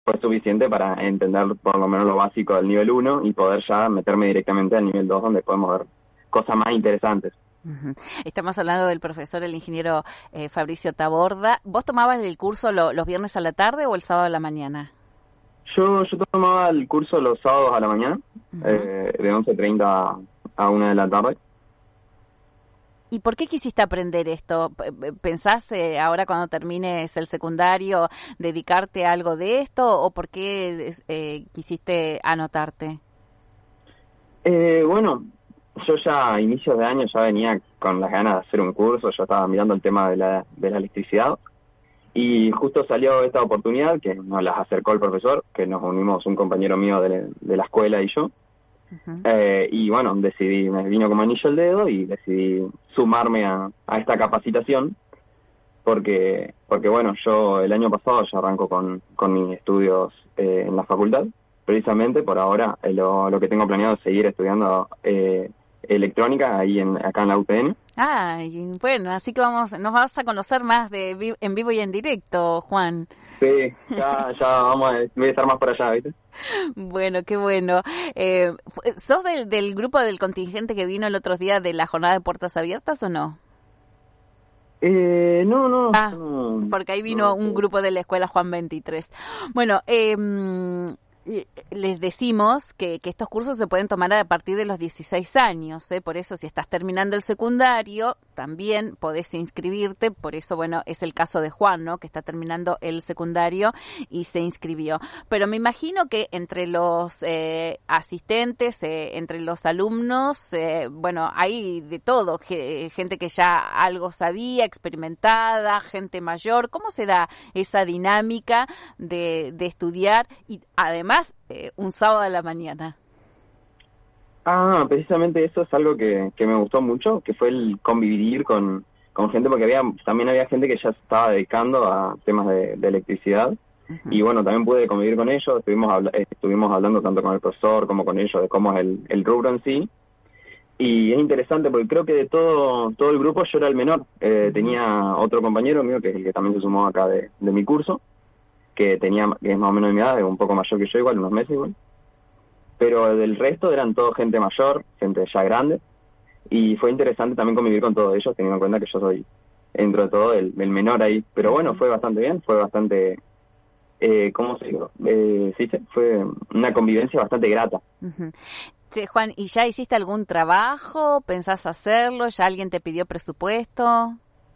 fue suficiente para entender por lo menos lo básico del nivel uno y poder ya meterme directamente al nivel 2 donde podemos ver cosas más interesantes. Ujú. Estamos hablando del profesor, el ingeniero Fabricio Taborda. ¿Vos tomabas el curso los viernes a la tarde o el sábado a la mañana? Yo tomaba el curso los sábados a la mañana, Ujú. de 11:30 a 1 de la tarde. ¿Y por qué quisiste aprender esto? ¿Pensás ahora cuando termines el secundario dedicarte a algo de esto o por qué quisiste anotarte? Bueno, yo ya a inicios de año ya venía con las ganas de hacer un curso, yo estaba mirando el tema de la electricidad y justo salió esta oportunidad que nos las acercó el profesor, que nos unimos un compañero mío de la escuela y yo. Ujú. Y bueno, me vino como anillo al dedo y decidí sumarme a esta capacitación porque bueno, yo el año pasado ya arranco con mis estudios en la facultad. Precisamente por ahora lo que tengo planeado es seguir estudiando electrónica acá en la UTN. Ah, y bueno, así que nos vas a conocer más en vivo y en directo, Juan. Sí, ya voy a estar más por allá, ¿viste? Bueno, qué bueno. ¿Sos del grupo del contingente que vino el otro día de la jornada de puertas abiertas o no? No, no, Ah, no, porque ahí vino no, un grupo de la escuela Juan 23. Bueno, les decimos que estos cursos se pueden tomar a partir de los 16 años, ¿eh? Por eso si estás terminando el secundario, también podés inscribirte, por eso, bueno, es el caso de Juan, ¿no? Que está terminando el secundario y se inscribió. Pero me imagino que entre los asistentes, entre los alumnos, bueno, hay de todo, gente que ya algo sabía, experimentada, gente mayor. ¿Cómo se da esa dinámica de estudiar y además un sábado a la mañana? Precisamente eso es algo que me gustó mucho, que fue el convivir con gente, porque también había gente que ya se estaba dedicando a temas de electricidad, y Ujú. bueno, también pude convivir con ellos, estuvimos hablando tanto con el profesor como con ellos de cómo es el rubro en sí, y es interesante porque creo que de todo el grupo yo era el menor. Ujú. Tenía otro compañero mío, que es el que también se sumó acá de mi curso, que es más o menos de mi edad, es un poco mayor que yo igual, unos meses igual, pero del resto eran todo gente mayor, gente ya grande, y fue interesante también convivir con todos ellos, teniendo en cuenta que yo soy, dentro de todo, el menor ahí. Pero bueno, Ujú. fue bastante bien, fue bastante, ¿cómo se digo? Fue una convivencia bastante grata. Ujú. Che, Juan, ¿y ya hiciste algún trabajo? ¿Pensás hacerlo? ¿Ya alguien te pidió presupuesto?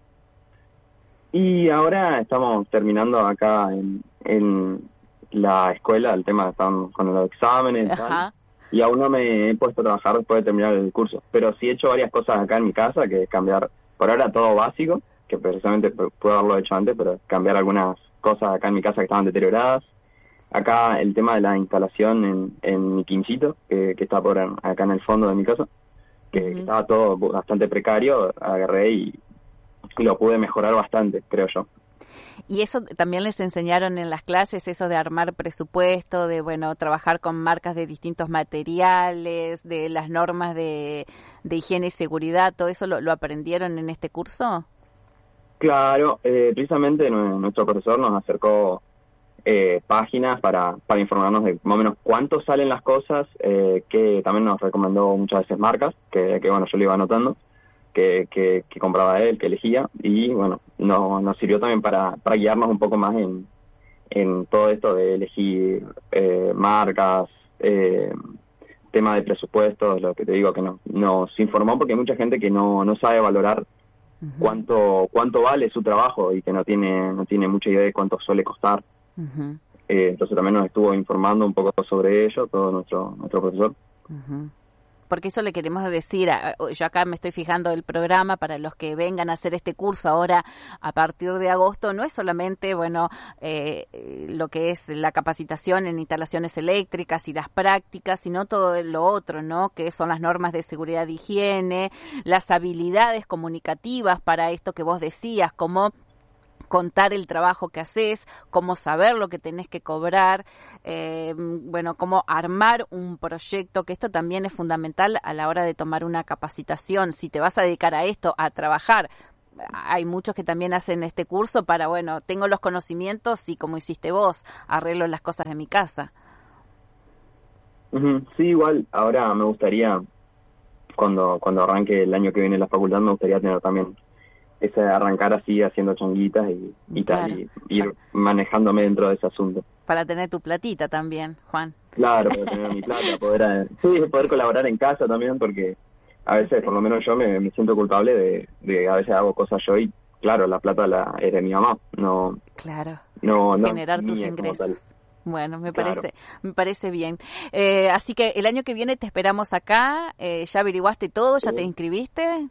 Y ahora estamos terminando acá en la escuela, el tema están con los exámenes y tal, Ajá. y aún no me he puesto a trabajar después de terminar el curso, pero sí he hecho varias cosas acá en mi casa, que es cambiar, por ahora todo básico, que precisamente puedo haberlo hecho antes, pero cambiar algunas cosas acá en mi casa que estaban deterioradas. Acá el tema de la instalación en mi quinchito, que está acá en el fondo de mi casa, que Ujú. estaba todo bastante precario, agarré y lo pude mejorar bastante, creo yo. Y eso también les enseñaron en las clases, eso de armar presupuesto, de, bueno, trabajar con marcas de distintos materiales, de las normas de higiene y seguridad, ¿todo eso lo aprendieron en este curso? Claro, precisamente nuestro profesor nos acercó páginas para informarnos de más o menos cuánto salen las cosas, que también nos recomendó muchas veces marcas, que bueno, yo le iba anotando, que compraba él, que elegía, y bueno, nos sirvió también para guiarnos un poco más en todo esto de elegir marcas, tema de presupuestos, lo que te digo, que nos informó, porque hay mucha gente que no sabe valorar Ujú. cuánto vale su trabajo y que no tiene mucha idea de cuánto suele costar. Ujú. Entonces también nos estuvo informando un poco sobre ello todo nuestro profesor. Ujú. Porque eso le queremos decir, yo acá me estoy fijando el programa para los que vengan a hacer este curso ahora a partir de agosto, no es solamente, bueno, lo que es la capacitación en instalaciones eléctricas y las prácticas, sino todo lo otro, ¿no? Que son las normas de seguridad y higiene, las habilidades comunicativas para esto que vos decías, como contar el trabajo que haces, cómo saber lo que tenés que cobrar, bueno, cómo armar un proyecto, que esto también es fundamental a la hora de tomar una capacitación. Si te vas a dedicar a esto, a trabajar, hay muchos que también hacen este curso para, bueno, tengo los conocimientos y como hiciste vos, arreglo las cosas de mi casa. Sí, igual ahora me gustaría, cuando arranque el año que viene la facultad, me gustaría tener también ese arrancar así haciendo changuitas y Claro. tal, y ir manejándome dentro de ese asunto. Para tener tu platita también, Juan. Claro, para tener mi plata, poder colaborar en casa también, porque a veces, Sí. por lo menos yo me siento culpable de a veces hago cosas yo y, claro, la plata es de mi mamá, no, Claro. no, no Generar tus mía como tal. ingresos. Bueno, Claro. me parece bien. Así que el año que viene te esperamos acá. ¿Ya averiguaste todo? ¿Ya te inscribiste?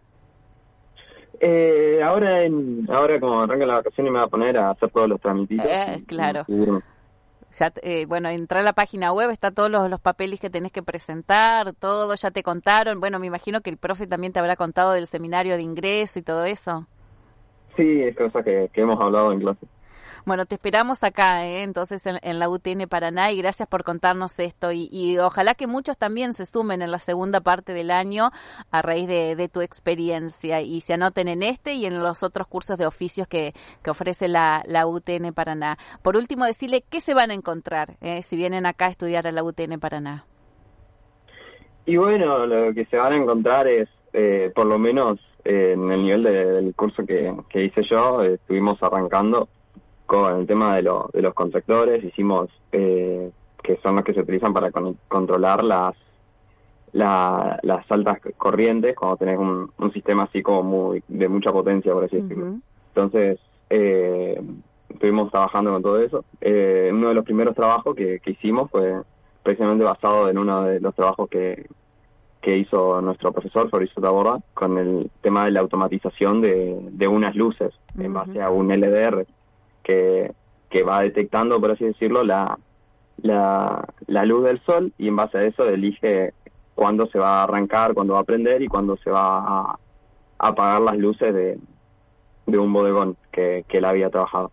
Ahora como arranca la vacación y me voy a poner a hacer todos los tramititos. Claro. Y bueno, Ya, bueno, entra a la página web, está todos los papeles que tenés que presentar, todo, ya te contaron. Bueno, me imagino que el profe también te habrá contado del seminario de ingreso y todo eso. sí, es cosa que hemos hablado en clase. Bueno, te esperamos acá, entonces en la UTN Paraná, y gracias por contarnos esto y ojalá que muchos también se sumen en la segunda parte del año a raíz de tu experiencia y se anoten en este y en los otros cursos de oficios que ofrece la UTN Paraná. Por último, decirle qué se van a encontrar si vienen acá a estudiar a la UTN Paraná. Y bueno, lo que se van a encontrar es, por lo menos en el nivel del curso que hice yo, estuvimos arrancando con el tema de los contractores, hicimos, que son los que se utilizan para controlar las altas corrientes, cuando tenés un sistema así como de mucha potencia, por así decirlo. Entonces, estuvimos trabajando con todo eso. Uno de los primeros trabajos que hicimos fue precisamente basado en uno de los trabajos que hizo nuestro profesor Fabricio Taborda, con el tema de la automatización de unas luces en base a un LDR que va detectando, por así decirlo, la luz del sol, y en base a eso elige cuándo se va a arrancar, cuándo va a prender y cuándo se va a apagar las luces de un bodegón que él había trabajado.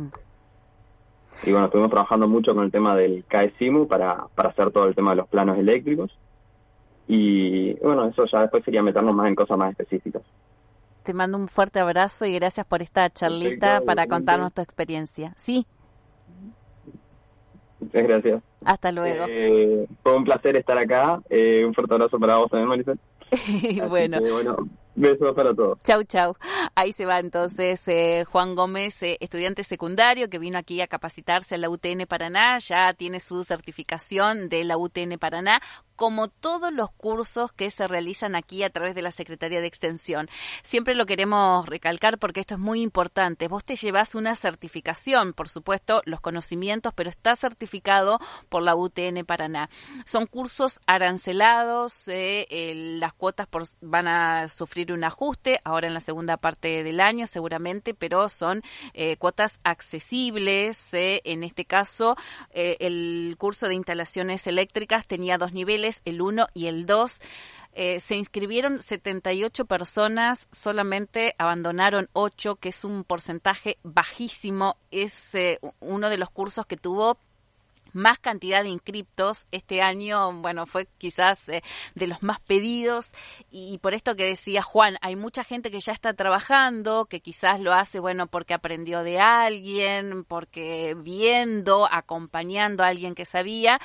Y bueno, estuvimos trabajando mucho con el tema del KSIMU para hacer todo el tema de los planos eléctricos, y bueno, eso ya después sería meternos más en cosas más específicas. Te mando un fuerte abrazo y gracias por esta charlita. Perfecto, para contarnos tu experiencia. Sí. Muchas gracias. Hasta luego. Fue un placer estar acá. Un fuerte abrazo para vos también, Maricel. Bueno. Bueno, besos para todos. Chau, chau. Ahí se va entonces Juan Gómez, estudiante secundario que vino aquí a capacitarse a la UTN Paraná, ya tiene su certificación de la UTN Paraná, como todos los cursos que se realizan aquí a través de la Secretaría de Extensión. Siempre lo queremos recalcar porque esto es muy importante. Vos te llevas una certificación, por supuesto, los conocimientos, pero está certificado por la UTN Paraná. Son cursos arancelados, las cuotas van a sufrir un ajuste ahora en la segunda parte del año seguramente, pero son cuotas accesibles. En este caso, el curso de instalaciones eléctricas tenía 2 niveles, el 1 y el 2. Se inscribieron 78 personas, solamente abandonaron 8, que es un porcentaje bajísimo. Es uno de los cursos que tuvo más cantidad de inscriptos este año. Bueno, fue quizás de los más pedidos, y por esto que decía Juan, hay mucha gente que ya está trabajando, que quizás lo hace, bueno, porque aprendió de alguien, porque viendo, acompañando a alguien que sabía,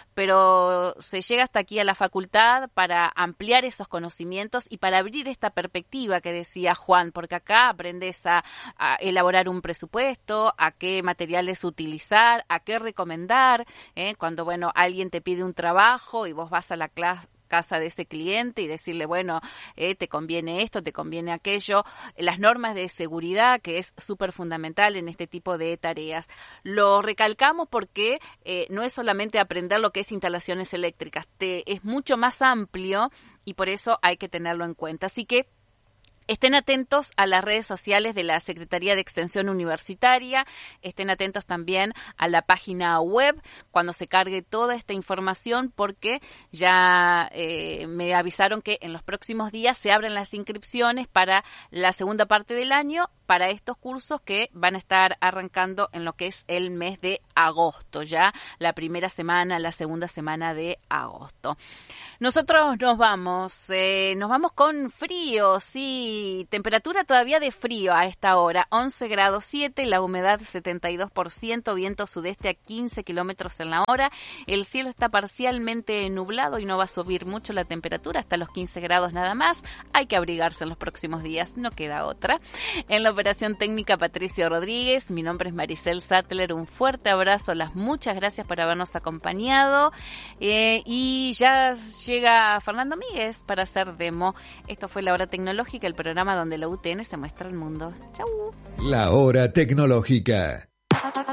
pero se llega hasta aquí a la facultad para ampliar esos conocimientos y para abrir esta perspectiva que decía Juan, porque acá aprendes a elaborar un presupuesto, a qué materiales utilizar, a qué recomendar, cuando, bueno, alguien te pide un trabajo y vos vas a la casa de ese cliente y decirle, bueno, te conviene esto, te conviene aquello, las normas de seguridad, que es súper fundamental en este tipo de tareas. Lo recalcamos porque no es solamente aprender lo que es instalaciones eléctricas, es mucho más amplio y por eso hay que tenerlo en cuenta. Así que estén atentos a las redes sociales de la Secretaría de Extensión Universitaria, estén atentos también a la página web cuando se cargue toda esta información, porque ya me avisaron que en los próximos días se abren las inscripciones para la segunda parte del año para estos cursos que van a estar arrancando en lo que es el mes de agosto, ya la primera semana, la segunda semana de agosto. Nosotros nos vamos con frío, sí, temperatura todavía de frío a esta hora, 11 grados 7, la humedad 72%, viento sudeste a 15 kilómetros en la hora, el cielo está parcialmente nublado y no va a subir mucho la temperatura, hasta los 15 grados nada más, hay que abrigarse en los próximos días, no queda otra. En la operación técnica Patricio Rodríguez, mi nombre es Maricel Sattler, un fuerte abrazo, muchas gracias por habernos acompañado y ya llega Fernando Míguez para hacer demo. Esto fue La Hora Tecnológica, el programa donde la UTN se muestra al mundo. Chau. La Hora Tecnológica.